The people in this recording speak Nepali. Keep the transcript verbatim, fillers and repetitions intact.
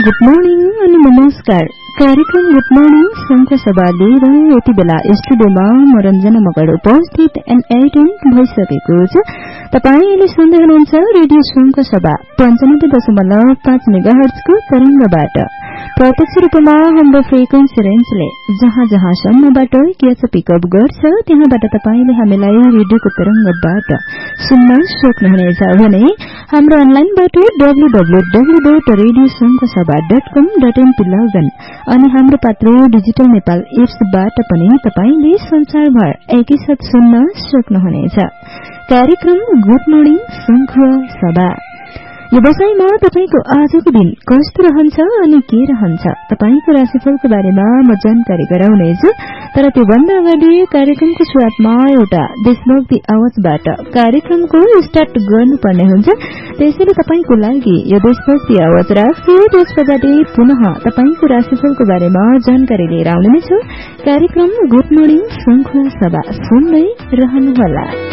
गुड मर्निङ अनि नमस्कार। कार्यक्रम गुड मर्निङ संघ सभा लिएर यति बेला स्टुडियोमा म रञ्जना मगर उपस्थित एनएटेन भइसकेको छ। तपाईँ अहिले सुन्दै हुनुहुन्छ रेडियो संघ सभा पञ्चानब्बे दशमलव पाँच मेगाहर्जको तरंगबाट। प्रत्यक्ष रूपमा हाम्रो फ्रिक्वेन्सी रेन्जले जहाँ जहाँसम्मबाट क्याच पिकअप गर्छ त्यहाँबाट तपाईले हामीलाई रेडियोको तरंगबाट सुन्न सक्नुहुनेछ भने हाम्रो अनलाइनबाट W W W dot radio संघ सभा डट कम डट एनपी लगइन अनि हाम्रो पात्रो डिजिटल नेपाल एप्सबाट पनि तपाईले संसारभर एकैसाथ सुन्न सक्नुहुनेछ। कार्यक्रम गुड मर्निङ संघ सभा। यो बसाईमा तपाईको आजको दिन कस्तो रहन्छ अनि के रहन्छ तपाईको राशिफलको बारेमा म जानकारी गराउनेछु। तर त्योभन्दा अगाडि कार्यक्रमको सुरुवातमा एउटा देशभक्ति आवाजबाट कार्यक्रमको स्टार्ट गर्नुपर्ने हुन्छ। त्यसैले तपाईको लागि यो देशभक्ति आवाज राख्छु। त्यसपछि पुनः तपाईको राशिफलको बारेमा जानकारी लिएर आउने छु। कार्यक्रम गुड मर्निङ संघ सभा सुन्दै रहनुहोला।